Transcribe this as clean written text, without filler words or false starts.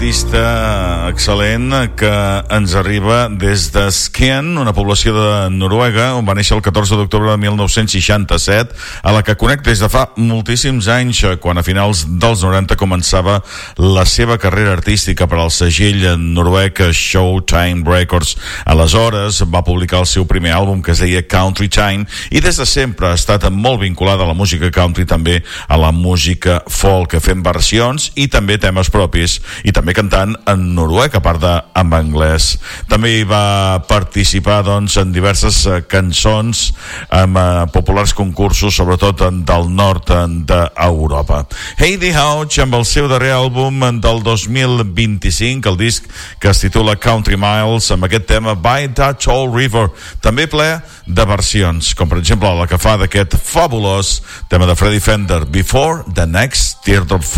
artista excel·lent que ens arriba des de Skien, una població de Noruega, on va néixer el 14 d'octubre de 1967, a la que conec des de fa moltíssims anys, quan a finals dels 90 començava la seva carrera artística per al segell noruec Showtime Records. Aleshores va publicar el seu primer àlbum, que es deia Country Time, i des de sempre ha estat molt vinculada a la música country, també a la música folk, fent versions i també temes propis, i també cantant en noruec, a part en anglès. També hi va participar doncs, en diverses cançons amb populars concursos, sobretot del nord d'Europa. Heidi Hauch, amb el seu darrer àlbum del 2025, el disc que es titula Country Miles, amb aquest tema By That Tall River, també ple de versions, com per exemple la que fa d'aquest fabulós tema de Freddie Fender, Before the Next Teardrop